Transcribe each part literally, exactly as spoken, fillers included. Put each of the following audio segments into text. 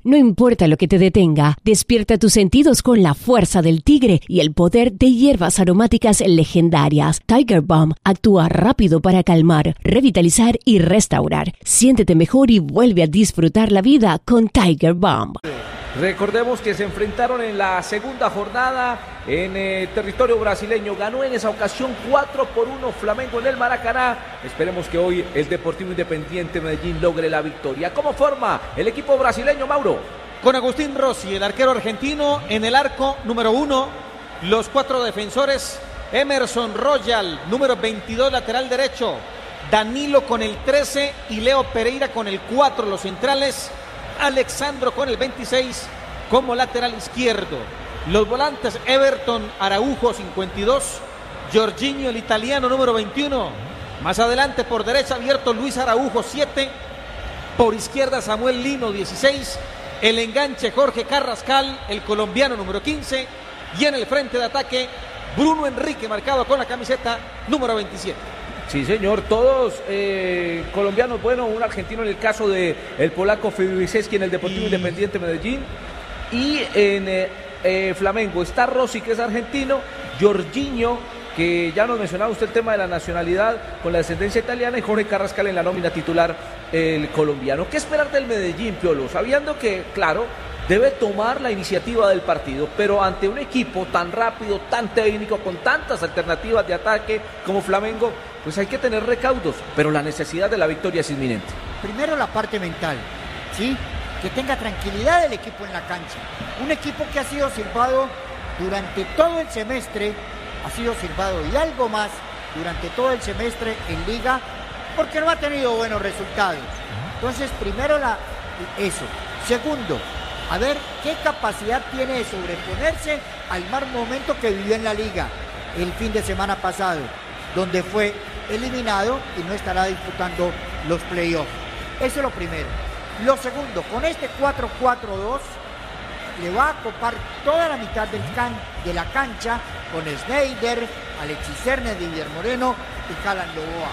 No importa lo que te detenga, despierta tus sentidos con la fuerza del tigre y el poder de hierbas aromáticas legendarias. Tiger Balm actúa rápido para calmar, revitalizar y restaurar. Siéntete mejor y vuelve a disfrutar la vida con Tiger Balm. Recordemos que se enfrentaron en la segunda jornada en eh, territorio brasileño. Ganó en esa ocasión cuatro por uno Flamengo en el Maracaná. Esperemos que hoy el Deportivo Independiente Medellín logre la victoria. ¿Cómo forma el equipo brasileño, Mauro? Con Agustín Rossi, el arquero argentino, en el arco número uno. Los cuatro defensores: Emerson Royal, número veintidós, lateral derecho. Danilo con el trece y Leo Pereira con el cuatro, los centrales. Alexandro con el veintiséis como lateral izquierdo. Los volantes: Everton Araujo, cincuenta y dos, Jorginho, el italiano, número veintiuno. Más adelante por derecha abierto Luis Araujo, siete. Por izquierda Samuel Lino, dieciséis. El enganche Jorge Carrascal, el colombiano, número quince. Y en el frente de ataque Bruno Enrique, marcado con la camiseta número veintisiete. Sí, señor, todos eh, colombianos, bueno, un argentino en el caso de el polaco Filipiseski en el Deportivo y... Independiente Medellín. Y en eh, eh, Flamengo está Rossi, que es argentino, Jorginho, que ya nos mencionaba usted el tema de la nacionalidad con la descendencia italiana, y Jorge Carrascal en la nómina titular, el colombiano. ¿Qué esperar del Medellín, Piolo? Sabiendo que, claro, debe tomar la iniciativa del partido, pero ante un equipo tan rápido, tan técnico, con tantas alternativas de ataque como Flamengo, pues hay que tener recaudos, pero la necesidad de la victoria es inminente. Primero la parte mental, ¿sí? Que tenga tranquilidad el equipo en la cancha. Un equipo que ha sido silbado durante todo el semestre, ha sido silbado y algo más durante todo el semestre en Liga, porque no ha tenido buenos resultados. Entonces, primero la, eso. Segundo, a ver qué capacidad tiene de sobreponerse al mal momento que vivió en la Liga el fin de semana pasado, donde fue eliminado y no estará disputando los playoffs. Eso es lo primero. Lo segundo, con este cuatro cuatro dos le va a copar toda la mitad del can, de la cancha con Schneider, Alexis Sernes, Didier Moreno y Calan Loboa.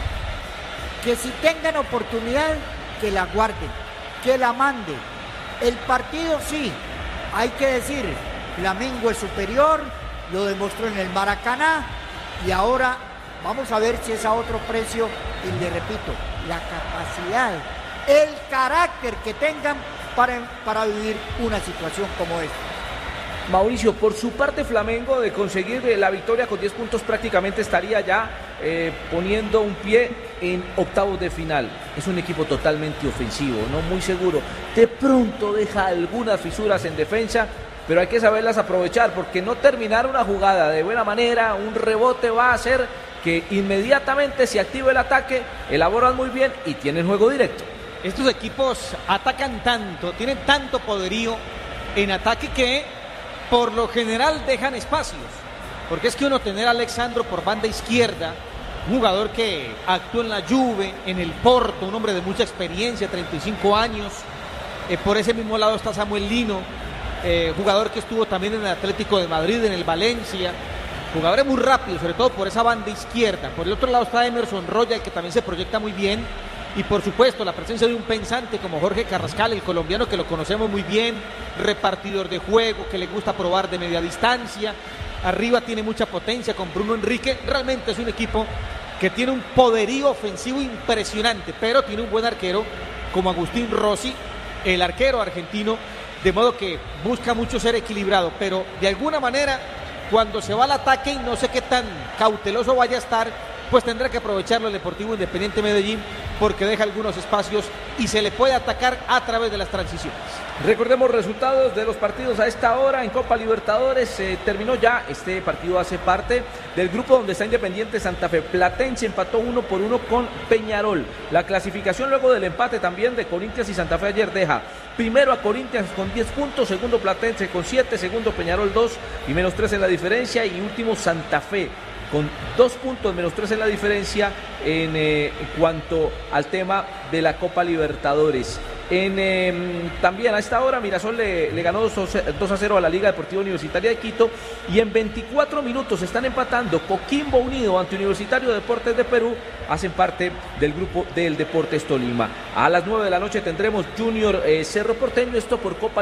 Que si tengan oportunidad, que la guarden, que la manden. El partido sí, hay que decir, Flamengo es superior, lo demostró en el Maracaná y ahora vamos a ver si es a otro precio. Y le repito, la capacidad, el carácter que tengan para, para vivir una situación como esta. Mauricio, por su parte Flamengo, de conseguir la victoria con diez puntos, prácticamente estaría ya eh, poniendo un pie en octavos de final. Es un equipo totalmente ofensivo, no muy seguro. De pronto deja algunas fisuras en defensa, pero hay que saberlas aprovechar, porque no terminar una jugada de buena manera, un rebote va a hacer que inmediatamente se active el ataque, elaboran muy bien y tienen juego directo. Estos equipos atacan tanto, tienen tanto poderío en ataque que por lo general dejan espacios, porque es que uno tener a Alexandro por banda izquierda, un jugador que actuó en la Juve, en el Porto, un hombre de mucha experiencia, treinta y cinco años, eh, por ese mismo lado está Samuel Lino, eh, jugador que estuvo también en el Atlético de Madrid, en el Valencia, jugadores muy rápidos, sobre todo por esa banda izquierda. Por el otro lado está Emerson Royal, que también se proyecta muy bien. Y por supuesto la presencia de un pensante como Jorge Carrascal, el colombiano, que lo conocemos muy bien, repartidor de juego, que le gusta probar de media distancia. Arriba tiene mucha potencia con Bruno Enrique. Realmente es un equipo que tiene un poderío ofensivo impresionante, pero tiene un buen arquero como Agustín Rossi, el arquero argentino, de modo que busca mucho ser equilibrado, pero de alguna manera cuando se va al ataque, y no sé qué tan cauteloso vaya a estar, pues tendrá que aprovecharlo el Deportivo Independiente Medellín, porque deja algunos espacios y se le puede atacar a través de las transiciones. Recordemos resultados de los partidos a esta hora en Copa Libertadores. Se eh, terminó ya, este partido hace parte del grupo donde está Independiente Santa Fe. Platense empató uno por uno con Peñarol. La clasificación luego del empate también de Corinthians y Santa Fe ayer deja primero a Corinthians con diez puntos, segundo Platense con siete, segundo Peñarol dos y menos tres en la diferencia, y último Santa Fe con dos puntos, menos tres en la diferencia en eh, cuanto al tema de la Copa Libertadores. En, eh, también a esta hora Mirasol le, le ganó dos a cero a la Liga Deportiva Universitaria de Quito, y en veinticuatro minutos están empatando Coquimbo Unido ante Universitario de Deportes de Perú, hacen parte del grupo del Deportes Tolima. A las nueve de la noche tendremos Junior eh, Cerro Porteño, esto por Copa